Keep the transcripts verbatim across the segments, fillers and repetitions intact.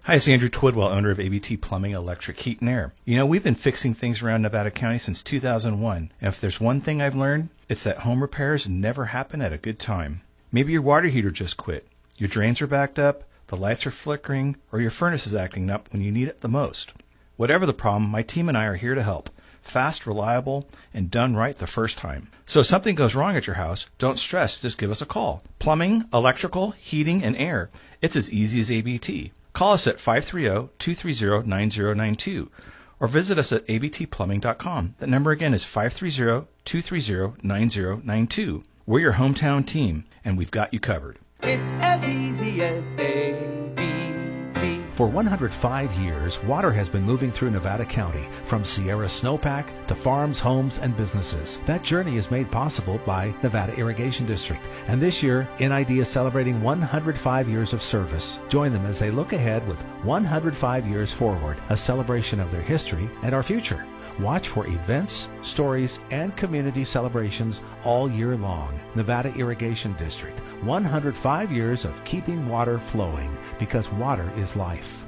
Hi, it's Andrew Twidwell, owner of A B T Plumbing, Electric, Heat, and Air. You know, we've been fixing things around Nevada County since two thousand one, and if there's one thing I've learned, it's that home repairs never happen at a good time. Maybe your water heater just quit, your drains are backed up, the lights are flickering, or your furnace is acting up when you need it the most. Whatever the problem, my team and I are here to help. Fast, reliable, and done right the first time. So if something goes wrong at your house, don't stress, just give us a call. Plumbing, electrical, heating, and air. It's as easy as A B T. Call us at five three zero, two three zero, nine zero nine two or visit us at a b t plumbing dot com. That number again is five three zero, two three zero, nine zero nine two. We're your hometown team, and we've got you covered. It's as easy as A B T. For one hundred five years, water has been moving through Nevada County, from Sierra Snowpack to farms, homes, and businesses. That journey is made possible by Nevada Irrigation District. And this year, N I D is celebrating one hundred five years of service. Join them as they look ahead with one hundred five years forward, a celebration of their history and our future. Watch for events, stories, and community celebrations all year long. Nevada Irrigation District, one hundred five years of keeping water flowing, because water is life.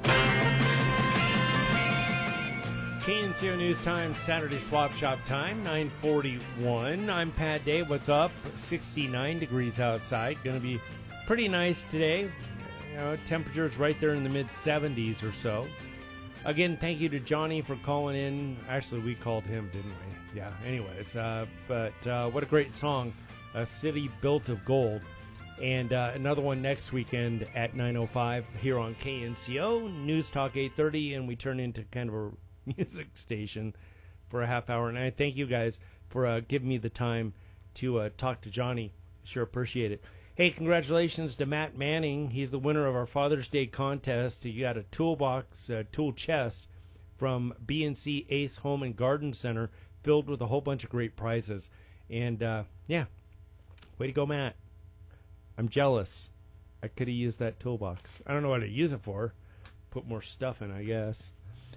K N C O News Time, Saturday Swap Shop time, nine forty-one. I'm Pat Day. What's up? sixty-nine degrees outside. Going to be pretty nice today. You know, temperatures right there in the mid seventies or so. Again, thank you to Johnny for calling in. Actually, we called him, didn't we? Yeah, anyways. Uh, but uh, what a great song, A City Built of Gold. And uh, another one next weekend at nine oh five here on K N C O, News Talk eight thirty, and we turn into kind of a music station for a half hour. And I thank you guys for uh, giving me the time to uh, talk to Johnny. Sure appreciate it. Hey, congratulations to Matt Manning. He's the winner of our Father's Day contest. He got a toolbox, uh, tool chest from B and C Ace Home and Garden Center filled with a whole bunch of great prizes. And, uh, yeah, way to go, Matt. I'm jealous. I could have used that toolbox. I don't know what to use it for. Put more stuff in, I guess.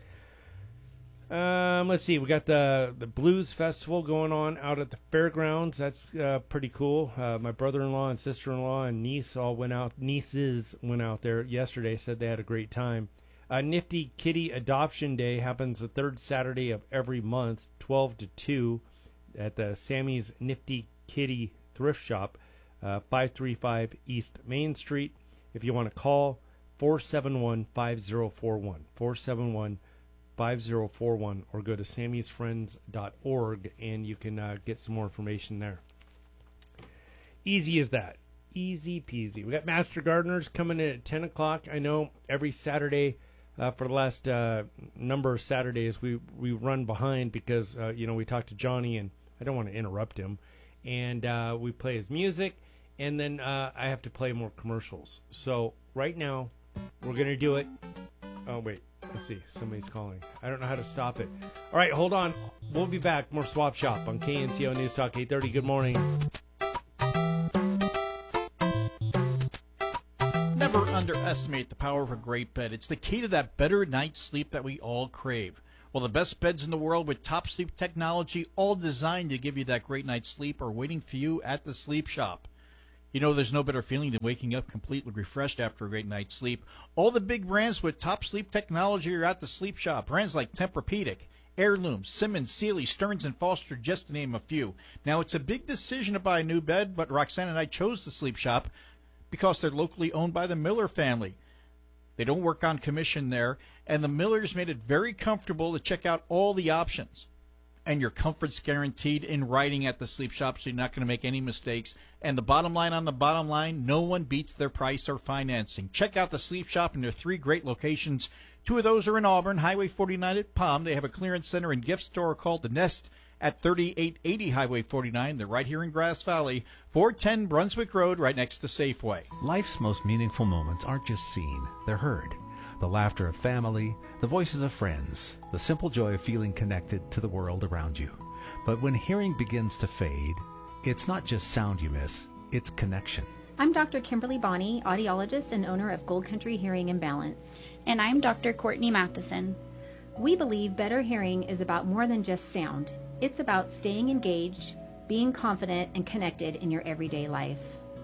Um, let's see. We got the the Blues Festival going on out at the fairgrounds. That's uh, pretty cool. Uh, my brother-in-law and sister-in-law and niece all went out. Nieces went out there yesterday. Said they had a great time. Uh, Nifty Kitty Adoption Day happens the third Saturday of every month, twelve to two, at the Sammy's Nifty Kitty Thrift Shop, uh, five three five East Main Street. If you want to call, four seven one, five zero four one, four seven one, five zero four one, or go to sammys friends dot org and you can uh, get some more information there. Easy as that. Easy peasy. We got Master Gardeners coming in at ten o'clock. I know every Saturday uh, for the last uh, number of Saturdays we, we run behind because, uh, you know, we talked to Johnny and I don't want to interrupt him. And uh, we play his music and then uh, I have to play more commercials. So right now we're going to do it. Oh, wait. Let's see. Somebody's calling. I don't know how to stop it. All right, hold on. We'll be back. More Swap Shop on K N C O News Talk eight thirty. Good morning. Never underestimate the power of a great bed. It's the key to that better night's sleep that we all crave. Well, the best beds in the world with top sleep technology, all designed to give you that great night's sleep, are waiting for you at the Sleep Shop. You know, there's no better feeling than waking up completely refreshed after a great night's sleep. All the big brands with top sleep technology are at the Sleep Shop. Brands like Tempur-Pedic, Heirloom, Simmons, Sealy, Stearns, and Foster, just to name a few. Now, it's a big decision to buy a new bed, but Roxanne and I chose the Sleep Shop because they're locally owned by the Miller family. They don't work on commission there, and the Millers made it very comfortable to check out all the options. And your comfort's guaranteed in writing at the Sleep Shop, so you're not going to make any mistakes. And the bottom line on the bottom line, no one beats their price or financing. Check out the Sleep Shop in their three great locations. Two of those are in Auburn, Highway forty-nine at Palm. They have a clearance center and gift store called The Nest at thirty-eight eighty Highway forty-nine. They're right here in Grass Valley, four ten Brunswick Road, right next to Safeway. Life's most meaningful moments aren't just seen, they're heard. The laughter of family, the voices of friends, the simple joy of feeling connected to the world around you. But when hearing begins to fade, it's not just sound you miss, it's connection. I'm Doctor Kimberly Bonney, audiologist and owner of Gold Country Hearing and Balance. And I'm Doctor Courtney Matheson. We believe better hearing is about more than just sound. It's about staying engaged, being confident, and connected in your everyday life.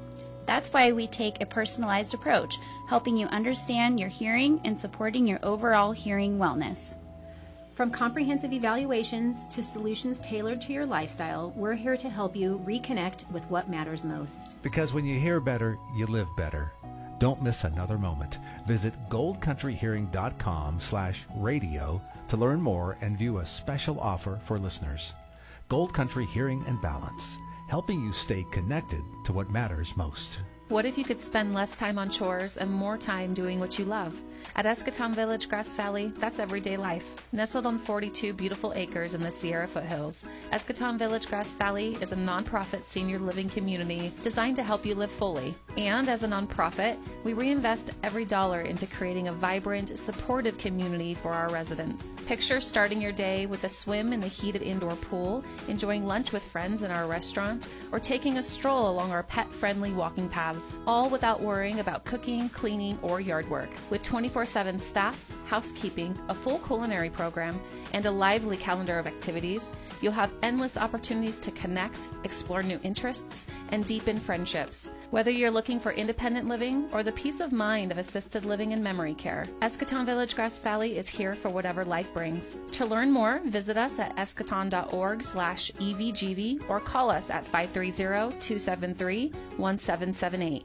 That's why we take a personalized approach, helping you understand your hearing and supporting your overall hearing wellness. From comprehensive evaluations to solutions tailored to your lifestyle, we're here to help you reconnect with what matters most. Because when you hear better, you live better. Don't miss another moment. Visit goldcountryhearing.com slash radio to learn more and view a special offer for listeners. Gold Country Hearing and Balance, helping you stay connected to what matters most. What if you could spend less time on chores and more time doing what you love? At Escatón Village, Grass Valley, that's everyday life. Nestled on forty-two beautiful acres in the Sierra foothills, Escatón Village, Grass Valley is a nonprofit senior living community designed to help you live fully. And as a nonprofit, we reinvest every dollar into creating a vibrant, supportive community for our residents. Picture starting your day with a swim in the heated indoor pool, enjoying lunch with friends in our restaurant, or taking a stroll along our pet-friendly walking paths, all without worrying about cooking, cleaning, or yard work. With twenty-four seven staff, housekeeping, a full culinary program, and a lively calendar of activities, you'll have endless opportunities to connect, explore new interests, and deepen friendships. Whether you're looking for independent living or the peace of mind of assisted living and memory care, Escatón Village Grass Valley is here for whatever life brings. To learn more, visit us at escaton.org slash evgv or call us at five three zero, two seven three, one seven seven eight.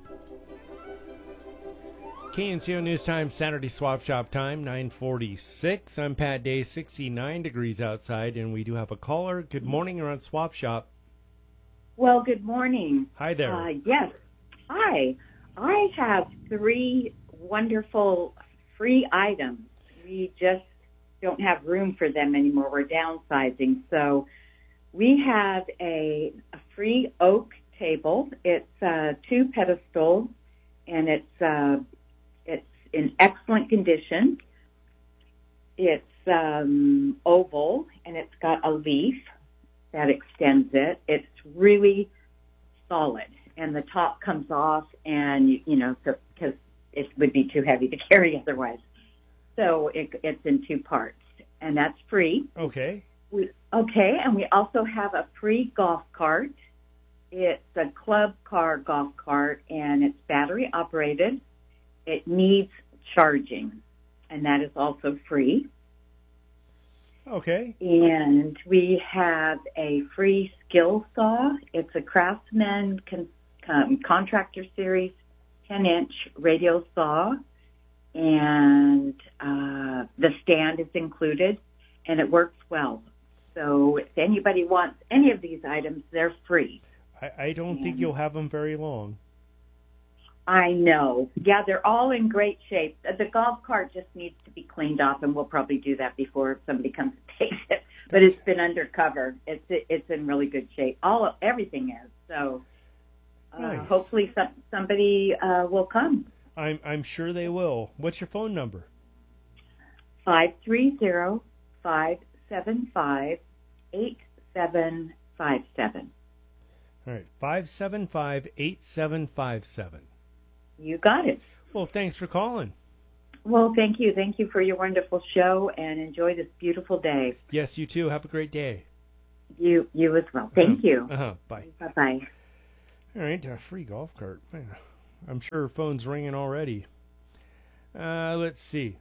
K N C O News Time, Saturday Swap Shop time, nine forty-six. I'm Pat Day, sixty-nine degrees outside, and we do have a caller. Good morning, you're on Swap Shop. Well, good morning. Hi there. Uh, yes. Hi. I have three wonderful free items. We just don't have room for them anymore. We're downsizing. So we have a, a free oak table. It's uh, two pedestals, and it's uh, it's in excellent condition. It's um, oval, and it's got a leaf that extends it. It's really solid, and the top comes off, and you, you know, because it would be too heavy to carry otherwise. So it, it's in two parts, and that's free. Okay. We, okay, and we also have a free golf cart. It's a club car golf cart, and it's battery operated. It needs charging, and that is also free. Okay. And we have a free skill saw. It's a Craftsman con- um, Contractor Series ten-inch radial saw, and uh, the stand is included, and it works well. So if anybody wants any of these items, they're free. I, I don't and think you'll have them very long. I know. Yeah, they're all in great shape. The golf cart just needs to be cleaned off, and we'll probably do that before somebody comes and takes it. But it's been undercover. It's it's in really good shape. All everything is. So uh, nice. Hopefully some, somebody uh, will come. I'm I'm sure they will. What's your phone number? Five three zero five seven five eight seven five seven. All right, five seven five eight seven five seven. You got it. Well, thanks for calling. Well, thank you. Thank you for your wonderful show, and enjoy this beautiful day. Yes, you too. Have a great day. You you as well. Thank uh-huh. you. Uh-huh. Bye. Bye-bye. All right, a free golf cart. Man, I'm sure her phone's ringing already. Uh, let's see.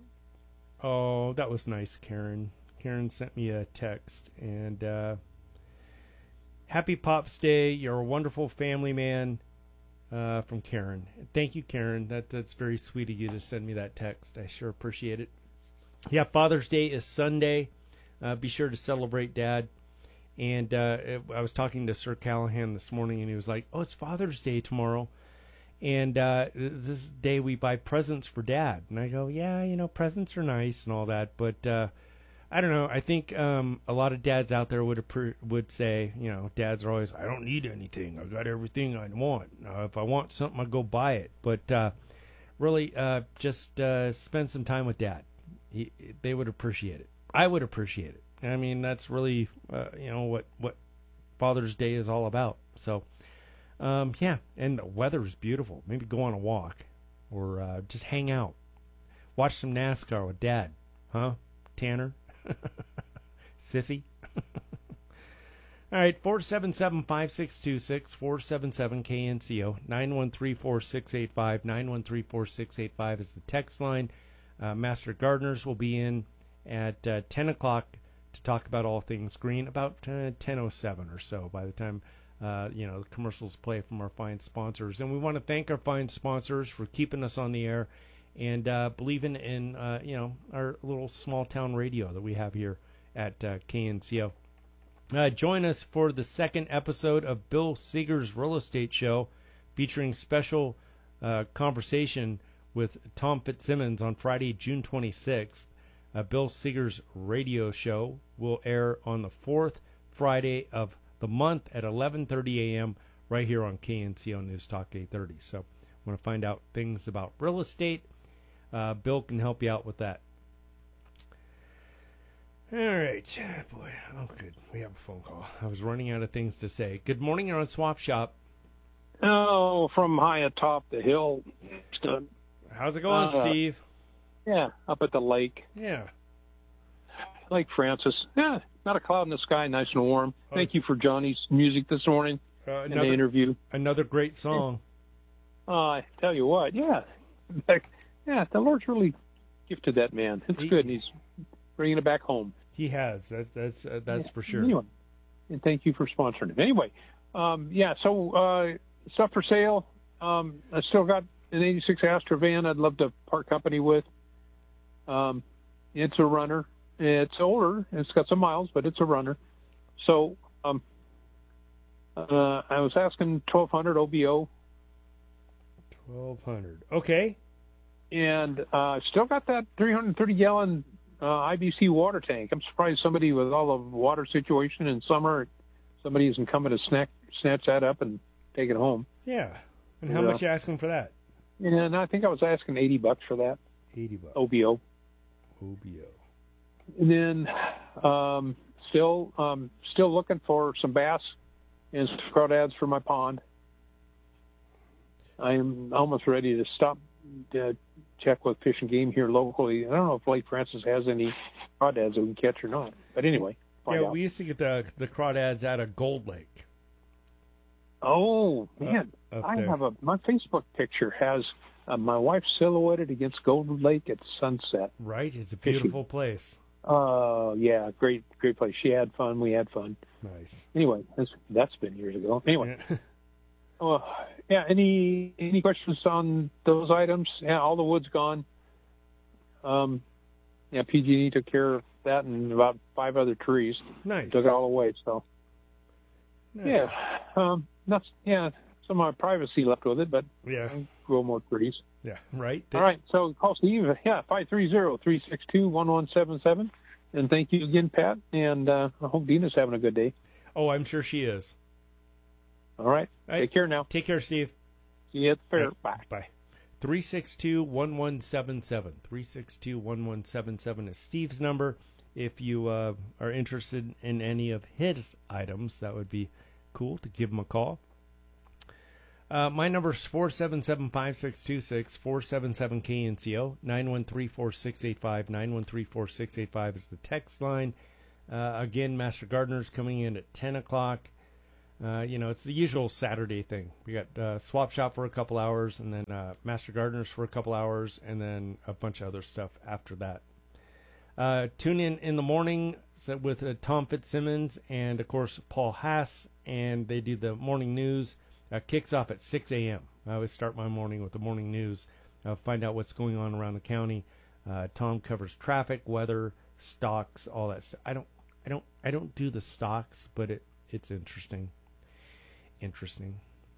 Oh, that was nice, Karen. Karen sent me a text, and uh, happy Pops Day. You're a wonderful family man. Uh, from Karen. Thank you, Karen. That that's very sweet of you to send me that text. I sure appreciate it. Yeah, Father's Day is Sunday. Uh, be sure to celebrate Dad. And uh, it, I was talking to Sir Callahan this morning, and he was like, "Oh, it's Father's Day tomorrow, and uh, this day we buy presents for Dad." And I go, "Yeah, you know, presents are nice and all that, but uh, I don't know. I think um, a lot of dads out there would appro- would say, you know, dads are always, I don't need anything. I got everything I want. Uh, if I want something, I go buy it. But uh, really, uh, just uh, spend some time with Dad. He, they would appreciate it. I would appreciate it. I mean, that's really, uh, you know, what what Father's Day is all about. So, um, yeah, and the weather's beautiful. Maybe go on a walk or uh, just hang out. Watch some NASCAR with Dad. Huh, Tanner? Sissy. All right, four seven seven, five six two six, four seven seven K N C O, nine one three, four six eight five, nine one three, four six eight five is the text line. Uh, Master Gardeners will be in at uh, ten o'clock to talk about all things green, about uh, ten oh seven or so by the time uh, you know the commercials play from our fine sponsors. And we want to thank our fine sponsors for keeping us on the air and uh, believing in uh, you know our little small town radio that we have here at uh, K N C O. Uh, join us for the second episode of Bill Seeger's Real Estate Show, featuring special uh, conversation with Tom Fitzsimmons on Friday, June twenty-sixth. Uh, Bill Seeger's radio show will air on the fourth Friday of the month at eleven thirty a.m. right here on K N C O News Talk eight thirty. So, want to find out things about real estate? Uh, Bill can help you out with that. All right. Boy, oh, good. We have a phone call. I was running out of things to say. Good morning. You're on Swap Shop. Oh, from high atop the hill. How's it going, uh, Steve? Yeah, up at the lake. Yeah. Lake Francis. Yeah, not a cloud in the sky, nice and warm. Oh. Thank you for Johnny's music this morning uh, in another, the interview. Another great song. Oh, I tell you what, yeah. Yeah, the Lord's really gifted that man. It's he, good, and he's bringing it back home. He has. That's that's uh, that's yeah. for sure. Anyway, and thank you for sponsoring him. Anyway, um, yeah. So uh, stuff for sale. Um, I still got an eighty-six Astra van. I'd love to part company with. Um, it's a runner. It's older. It's got some miles, but it's a runner. So um, uh, I was asking twelve hundred O B O. Twelve hundred. Okay. And uh, still got that three hundred thirty gallon. Uh, I B C water tank. I'm surprised somebody with all the water situation in summer, somebody isn't coming to snack, snatch that up and take it home. Yeah. And how yeah. much you asking for that? And I think I was asking eighty bucks for that. eighty bucks. O B O. O B O. And then um, still um, still looking for some bass and some crawdads for my pond. I am almost ready to stop to check with Fish and Game here locally. I don't know if Lake Francis has any crawdads that we can catch or not. But anyway, yeah, out. we used to get the the crawdads out of Gold Lake. Oh man, up, up I there. have a my Facebook picture has uh, my wife silhouetted against Golden Lake at sunset. Right, it's a beautiful Fishing. place. Oh uh, yeah, great great place. She had fun, we had fun. Nice. Anyway, that's that's been years ago. Anyway. Uh, yeah, any any questions on those items? Yeah, all the wood's gone. Um, yeah, P G and E took care of that and about five other trees. Nice. Took it all away, so. Nice. Yeah, um, that's, yeah, some of my privacy left with it, but yeah, I grow more trees. Yeah, right. All right, so call Steve, yeah, five three zero, three six two, one one seven seven. And thank you again, Pat, and uh, I hope Dina's having a good day. Oh, I'm sure she is. All right. All right. Take care now. Take care, Steve. See you at the fair. Right. Bye. Bye. three six two, one one seven seven. three six two, one one seven seven is Steve's number. If you uh, are interested in any of his items, that would be cool to give him a call. Uh, my number is four seven seven, five six two six, four seven seven K N C O, nine one three, four six eight five, nine one three, four six eight five is the text line. Uh, again, Master Gardener's coming in at ten o'clock. Uh, you know, it's the usual Saturday thing. We got uh, Swap Shop for a couple hours, and then uh, Master Gardeners for a couple hours, and then a bunch of other stuff after that. Uh, tune in in the morning with uh, Tom Fitzsimmons and, of course, Paul Haas, and they do the morning news. Uh, kicks off at six a.m. I always start my morning with the morning news. Uh, find out what's going on around the county. Uh, Tom covers traffic, weather, stocks, all that stuff. I don't, I don't, I don't do the stocks, but it, it's interesting. Interesting.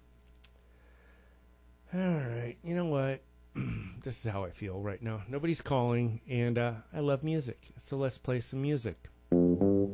All right. You know what? This is how I feel right now. Nobody's calling, and uh, I love music. So let's play some music.